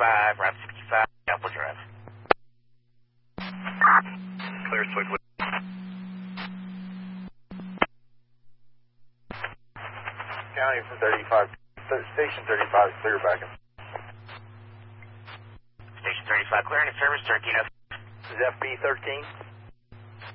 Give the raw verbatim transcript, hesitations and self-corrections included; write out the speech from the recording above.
thirty-five, Route sixty-five, Apple Drive. Clear quickly. County for thirty-five, station thirty-five, clear back. Station thirty-five, clearing the service, thirteen F. This is F B thirteen.